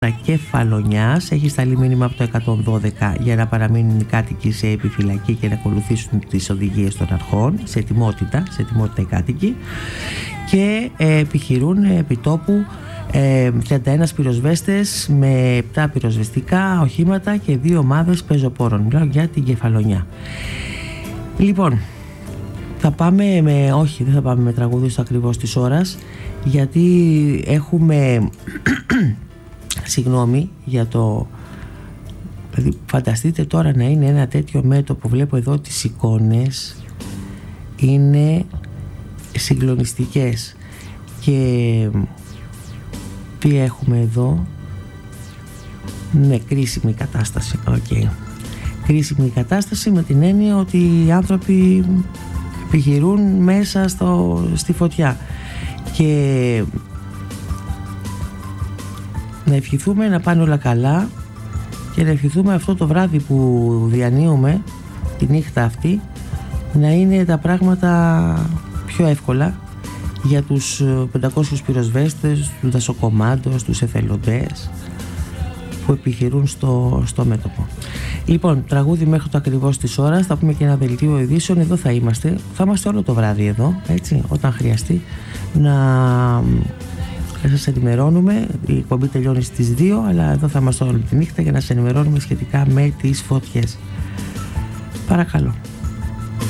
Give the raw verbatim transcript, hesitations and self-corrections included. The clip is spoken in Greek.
Κεφαλονιάς έχει σταλεί μήνυμα από το εκατόν δώδεκα για να παραμείνουν οι κάτοικοι σε επιφυλακή και να ακολουθήσουν τις οδηγίες των αρχών, σε ετοιμότητα, σε ετοιμότητα οι κάτοικοι, και ε, επιχειρούν επί τόπου ε, τριάντα ένα πυροσβέστες με επτά πυροσβεστικά οχήματα και δύο ομάδες πεζοπόρων. Μιλάω για την Κεφαλονιά. Λοιπόν, θα πάμε με, όχι δεν θα πάμε με τραγούδι στο ακριβώς της ώρας, γιατί έχουμε συγγνώμη για το, δηλαδή φανταστείτε τώρα να είναι ένα τέτοιο μέτωπο, βλέπω εδώ τις εικόνες, είναι συγκλονιστικές. Και τι έχουμε εδώ? Ναι, κρίσιμη κατάσταση. Okay. Κρίσιμη κατάσταση με την έννοια ότι οι άνθρωποι επιχειρούν μέσα στο, στη φωτιά. Και να ευχηθούμε να πάνε όλα καλά και να ευχηθούμε αυτό το βράδυ που διανύουμε, τη νύχτα αυτή, να είναι τα πράγματα πιο εύκολα για τους πεντακόσιους πυροσβέστες, τους δασοκομάντους, τους εθελοντές που επιχειρούν στο, στο μέτωπο. Λοιπόν, τραγούδι μέχρι το ακριβώς της ώρας, θα πούμε και ένα δελτίο ειδήσεων. Εδώ θα είμαστε, θα είμαστε όλο το βράδυ εδώ, έτσι, όταν χρειαστεί να σας ενημερώνουμε. Η εκπομπή τελειώνει στις δύο, αλλά εδώ θα είμαστε όλη τη νύχτα για να σας ενημερώνουμε σχετικά με τις φωτιές. Παρακαλώ.